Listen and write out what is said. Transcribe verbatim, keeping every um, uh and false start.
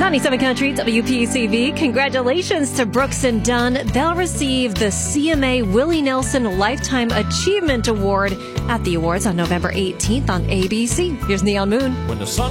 ninety-seven Country W P C V. Congratulations to Brooks and Dunn. They'll receive the C M A Willie Nelson Lifetime Achievement Award at the awards on November eighteenth on A B C. Here's Neon Moon. When the sun